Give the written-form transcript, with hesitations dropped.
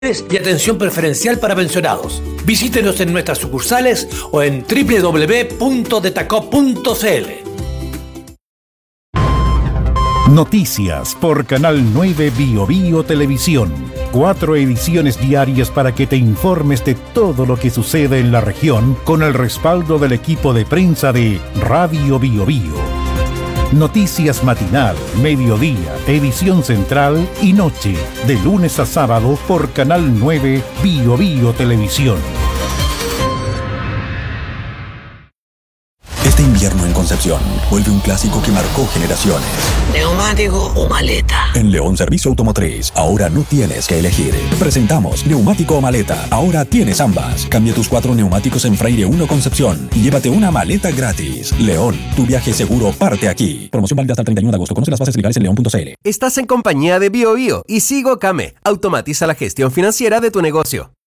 y atención preferencial para pensionados. Visítenos en nuestras sucursales o en www.detacop.cl. Noticias por Canal 9 Bio Bio Televisión. 4 ediciones diarias para que te informes de todo lo que sucede en la región con el respaldo del equipo de prensa de Radio Bio Bio. Noticias matinal, mediodía, edición central y noche, de lunes a sábado por Canal 9 Bio Bio Televisión. Este invierno en Concepción vuelve un clásico que marcó generaciones. ¿Neumático o maleta? En León Servicio Automotriz, ahora no tienes que elegir. Presentamos neumático o maleta. Ahora tienes ambas. Cambia tus 4 neumáticos en Freire 1 Concepción y llévate una maleta gratis. León, tu viaje seguro parte aquí. Promoción válida hasta el 31 de agosto. Conoce las bases legales en león.cl. Estás en compañía de Bio Bio y Sigo Came. Automatiza la gestión financiera de tu negocio.